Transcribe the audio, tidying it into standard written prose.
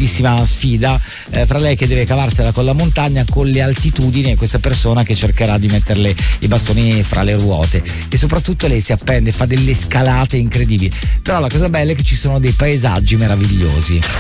bellissima sfida fra lei che deve cavarsela con la montagna, con le altitudini, e questa persona che cercherà di metterle i bastoni fra le ruote, e soprattutto lei si appende, fa delle scalate incredibili. Però la cosa bella è che ci sono dei paesaggi meravigliosi.